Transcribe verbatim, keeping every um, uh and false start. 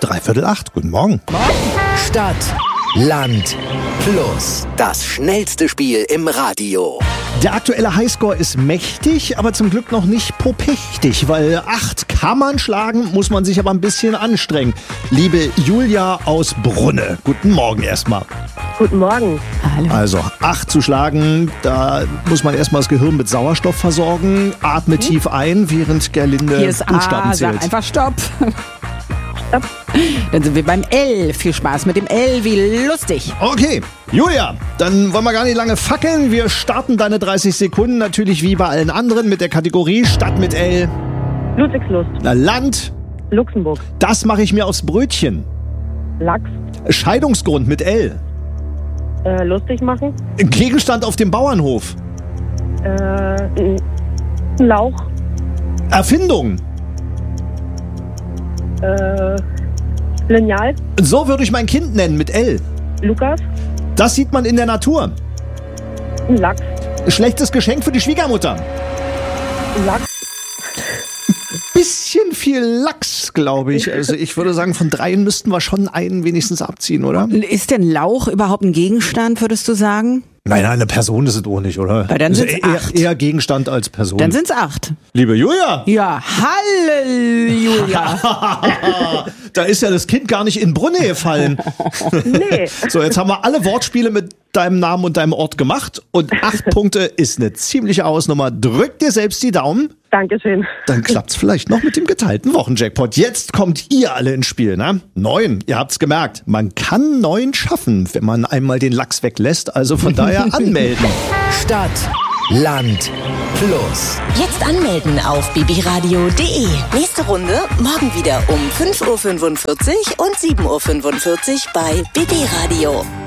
dreiviertel acht. Guten Morgen. Stadt, Land, Plus. Das schnellste Spiel im Radio. Der aktuelle Highscore ist mächtig, aber zum Glück noch nicht popechtig, weil acht kann man schlagen, muss man sich aber ein bisschen anstrengen. Liebe Julia aus Brunne, guten Morgen erstmal. Guten Morgen. Hallo. Also acht zu schlagen, da muss man erstmal das Gehirn mit Sauerstoff versorgen. Atme hm? tief ein, während Gerlinde Hier ist Buchstaben A, zählt. sag einfach Stopp. Stopp. Dann sind wir beim L. Viel Spaß mit dem L, wie lustig. Okay, Julia, dann wollen wir gar nicht lange fackeln. Wir starten deine dreißig Sekunden natürlich wie bei allen anderen mit der Kategorie Stadt mit L. Ludwigslust. Na, Land. Luxemburg. Das mache ich mir aufs Brötchen. Lachs. Scheidungsgrund mit L. Äh, lustig machen. Gegenstand auf dem Bauernhof. Äh, ein Lauch. Erfindung. Äh, Lineal. So würde ich mein Kind nennen mit L. Lukas. Das sieht man in der Natur. Ein Lachs. Schlechtes Geschenk für die Schwiegermutter. Ein Lachs. Bisschen viel Lachs, glaube ich. Also ich würde sagen, von dreien müssten wir schon einen wenigstens abziehen, oder? Ist denn Lauch überhaupt ein Gegenstand, würdest du sagen? Nein, nein, eine Person ist es auch nicht, oder? Weil dann Also sind's eher, acht. eher Gegenstand als Person. Dann sind's acht. Liebe Julia, Ja, Halleluja. da ist ja das Kind gar nicht in Brunne gefallen. Nee. So, jetzt haben wir alle Wortspiele mit deinem Namen und deinem Ort gemacht und acht Punkte ist eine ziemliche Hausnummer. Drück dir selbst die Daumen, Dankeschön. dann klappt's vielleicht noch mit dem geteilten Wochenjackpot. Jetzt kommt ihr alle ins Spiel, ne? Neun, ihr habt's gemerkt. Man kann neun schaffen, wenn man einmal den Lachs weglässt, also von daher anmelden. Stadt, Land, Plus. Jetzt anmelden auf bibiradio punkt de. Nächste Runde morgen wieder um fünf Uhr fünfundvierzig und sieben Uhr fünfundvierzig bei B B Radio.